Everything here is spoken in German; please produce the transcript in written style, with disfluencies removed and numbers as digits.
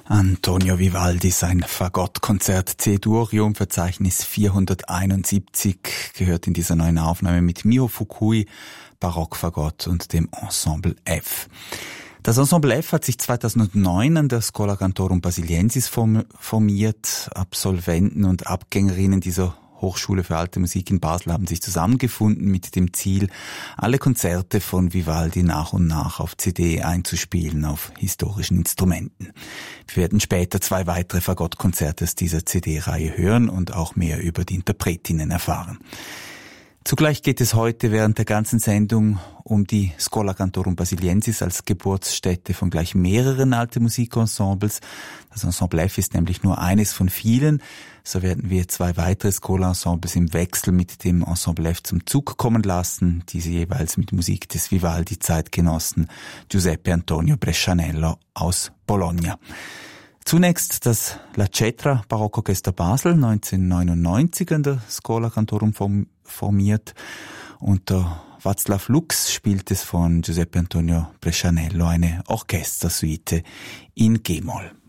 Antonio Vivaldi, sein Fagottkonzert C-Dur, Verzeichnis 471, gehört in dieser neuen Aufnahme mit Miho Fukui, Barockfagott und dem Ensemble F. Das Ensemble F hat sich 2009 an der Schola Cantorum Basiliensis formiert. Absolventen und Abgängerinnen dieser Hochschule für Alte Musik in Basel haben sich zusammengefunden mit dem Ziel, alle Konzerte von Vivaldi nach und nach auf CD einzuspielen auf historischen Instrumenten. Wir werden später 2 weitere Fagottkonzerte aus dieser CD-Reihe hören und auch mehr über die Interpretinnen erfahren. Zugleich geht es heute während der ganzen Sendung um die Schola Cantorum Basiliensis als Geburtsstätte von gleich mehreren Alte Musikensembles. Das Ensemble F ist nämlich nur eines von vielen. So werden wir 2 weitere Schola-Ensembles im Wechsel mit dem Ensemble F zum Zug kommen lassen, diese jeweils mit Musik des Vivaldi-Zeitgenossen Giuseppe Antonio Brescianello aus Bologna. Zunächst das La Cetra Barockorchester Basel, 1999 an der Schola Cantorum formiert. Unter Václav Lux spielt es von Giuseppe Antonio Brescianello eine Orchestersuite in G-Moll.